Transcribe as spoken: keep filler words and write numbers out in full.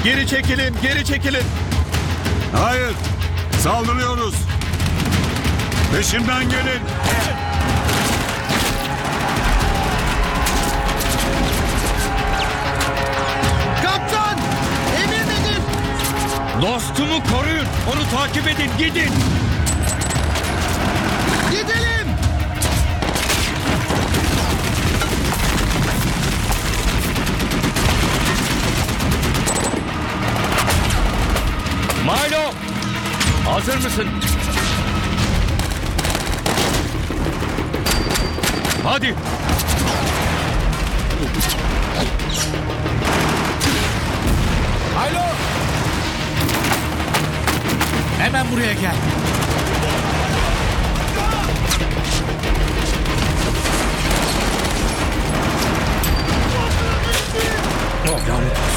Geri çekilin, geri çekilin. Hayır. Saldırıyoruz. Peşimden gelin. Kaptan! Emir nedir? Dostumu koruyun. Onu takip edin. Gidin. Gidelim! Milo! Hazır mısın? Hadi. Alo! Hemen buraya gel. Oh, lanet.